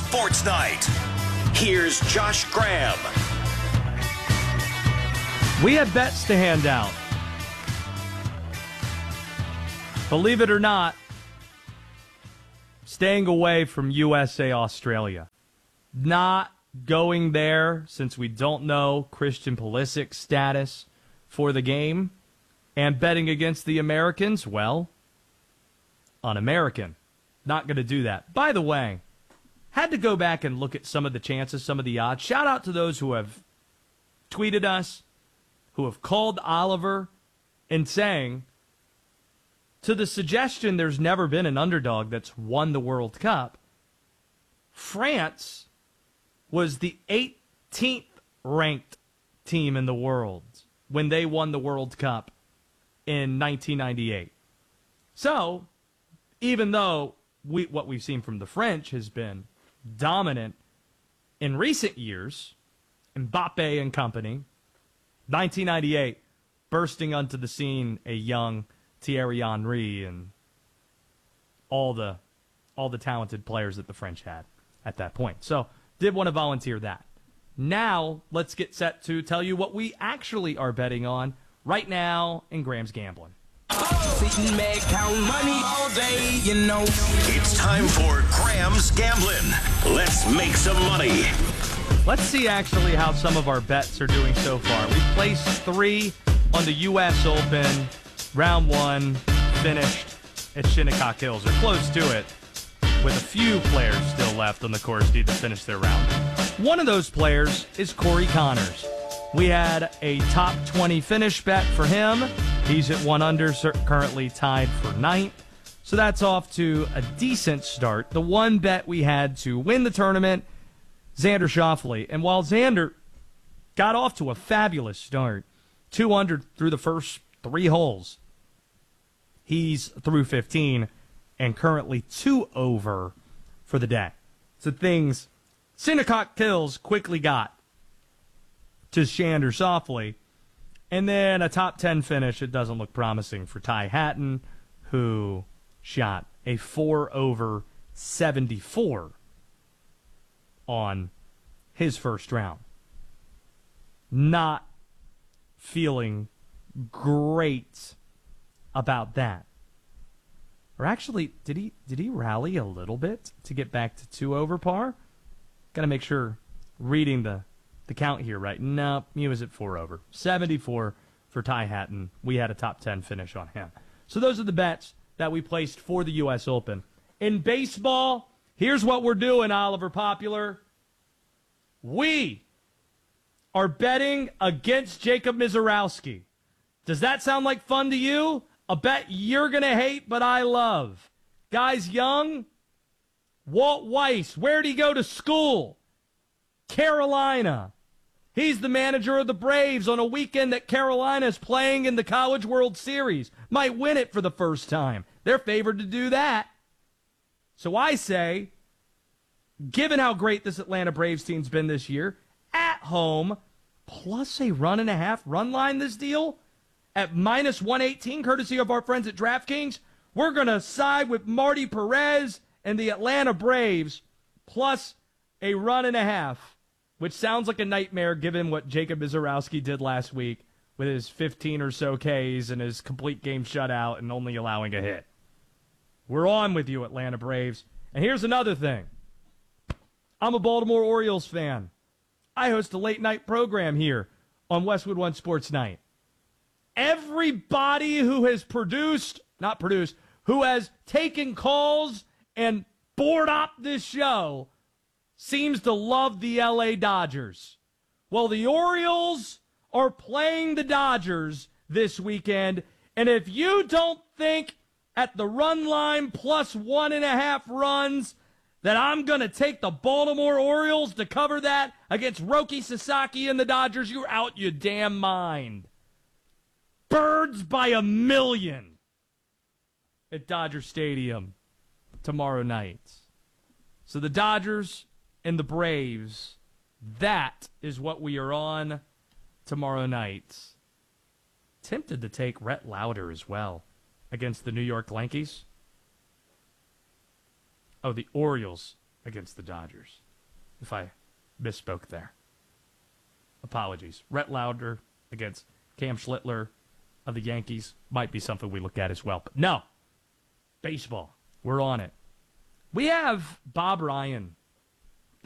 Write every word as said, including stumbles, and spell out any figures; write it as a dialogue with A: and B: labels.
A: Sports Night. Here's Josh Graham.
B: We have bets to hand out. Believe it or not, staying away from U S A Australia. Not going there since we don't know Christian Pulisic's status for the game. And betting against the Americans, well, un-American. Not going to do that. By the way, had to go back and look at some of the chances, some of the odds. Shout out to those who have tweeted us, who have called Oliver and saying, to the suggestion there's never been an underdog that's won the World Cup, France was the eighteenth ranked team in the world when they won the World Cup in nineteen ninety-eight. So, even though we, what we've seen from the French has been dominant in recent years, Mbappe and company, nineteen ninety-eight, bursting onto the scene a young Thierry Henry and all the all the talented players that the French had at that point. So, did want to volunteer that. Now, let's get set to tell you what we actually are betting on right now in Graham's Gambling.
A: It's time for Graham's Gambling. Let's make some money.
B: Let's see actually how some of our bets are doing so far. We placed three on the U S Open. Round one finished at Shinnecock Hills, or close to it, with a few players still left on the course need to finish their round. One of those players is Corey Connors. We had a top twenty finish bet for him. He's at one under, currently tied for ninth. So that's off to a decent start. The one bet we had to win the tournament, Xander Schauffele. And while Xander got off to a fabulous start, two under through the first three holes, he's through fifteen and currently two over for the day. So things, Shinnecock Hills quickly got to Xander Schauffele. And then a top ten finish, it doesn't look promising for Ty Hatton, who shot a four over seventy-four on his first round. Not feeling great about that. Or actually, did he did he rally a little bit to get back to two over par? Got to make sure reading the, the count here right. No, he was at four over. seventy-four for Ty Hatton. We had a top ten finish on him. So those are the bets that we placed for the U S Open. In baseball, here's what we're doing, Oliver Popular. We are betting against Jacob Misiorowski. Does that sound like fun to you? A bet you're going to hate, but I love. Guy's young. Walt Weiss. Where'd he go to school? Carolina. He's the manager of the Braves on a weekend that Carolina's playing in the College World Series. Might win it for the first time. They're favored to do that. So I say, given how great this Atlanta Braves team's been this year, at home, plus a run and a half run line this deal, at minus one eighteen, courtesy of our friends at DraftKings, we're going to side with Marty Perez and the Atlanta Braves, plus a run and a half, which sounds like a nightmare given what Jacob Misiorowski did last week with his fifteen or so Ks and his complete game shutout and only allowing a hit. We're on with you, Atlanta Braves. And here's another thing. I'm a Baltimore Orioles fan. I host a late-night program here on Westwood One Sports Night. Everybody who has produced, not produced, who has taken calls and board up this show seems to love the L A Dodgers. Well, the Orioles are playing the Dodgers this weekend, and if you don't think at the run line plus one and a half runs that I'm going to take the Baltimore Orioles to cover that against Roki Sasaki and the Dodgers, you're out your damn mind. Birds by a million at Dodger Stadium tomorrow night. So the Dodgers and the Braves, that is what we are on tomorrow night. Tempted to take Rhett Lauder as well against the New York Yankees. Oh, the Orioles against the Dodgers. If I misspoke there. Apologies. Rhett Lauder against Cam Schlittler of the Yankees might be something we look at as well. But no, baseball. We're on it. We have Bob Ryan